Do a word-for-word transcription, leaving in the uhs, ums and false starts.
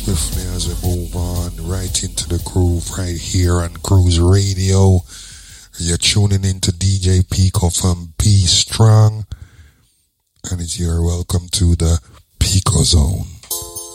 swiftly as we move on right into the groove right here on Cruise Radio. You're tuning into D J Pico from Be Strong, and it's your welcome to the Pico Zone.